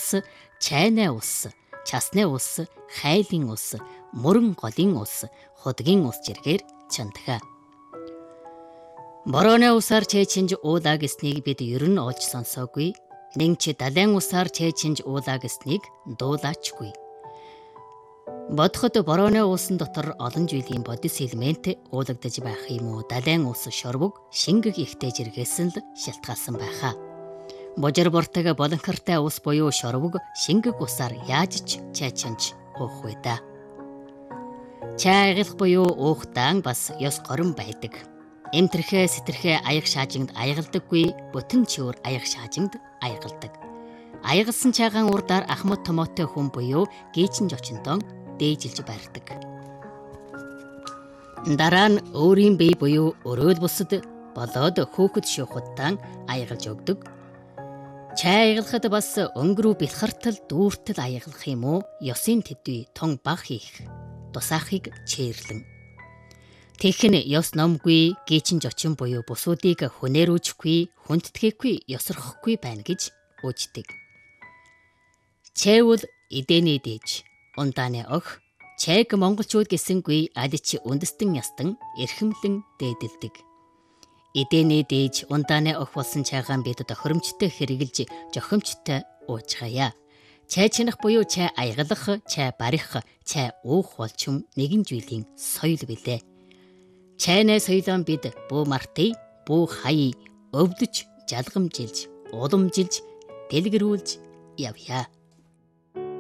ус, чайны ус, часны ус, хайлын ус, мөрөн голын ус, худгийн ус зэргээр чандха. Борооны усаар чэйчинж уулаа гэснийг бид ер нь олж сонсоогүй. Нэг ч далайн усаар чэйчинж уулаа гэснийг дуулаачгүй. Бодоход борооны уусан дотор олон жилийн бодис элемент уулагдаж байх юм уу? Далайн ус шорвог шингэг ихтэй жиргээс л шалтгаалсан байхаа. Божир бортог болонхортой ус буюу шорвог шингэг усаар яаж ч чайчинж уух вэ да. Чай аялах буюу уухтаан бас ёс горон байдаг. Эмтэрхээ сэтэрхээ аяг шаажинд аягалдаггүй, бүтэн чөөр аяг шаажинд аягалдаг. Аягалсан чайгаан урдаар ахмад томоотой хүн буюу гээчин жочинтон дээжилж барьдаг. Дараа нь өөрийн бие буюу өрөөл бусад болоод хөөхд шуухудтан аягалж өгдөг. Чай аягалахад бас өнгөрөө бэлхартал дүүртэл аягалах юм уу? Ёсын төдий тун баг хийх тусаахыг чээрлэн. Тэхэн ёс номгүй гээчин жочин буюу бусуудыг хүнээрүүжихгүй, хүндтгэхгүй, ёсорхохгүй байна гэж үждэг. Чайвал эдэний дээж, ундааны ох, чайг монголчууд гэсэнгүй аль ч үндэстэн ястан эрхэмлэн дээдэлдэг. Эдэний дээж, ундааны ох болсон чайгаан бид тохиромжтой хэрэгжилж, жохомжтой уужгаая. Чай чинах буюу чай аягалах, чай барих, чай уух болчим нэгэн зүйлийн соёл билээ. Чайны соёлоо бид бүү мартыг, бүү хаяа өвдөж, жалгамжилж, уламжилж, дэлгэрүүлж явъя.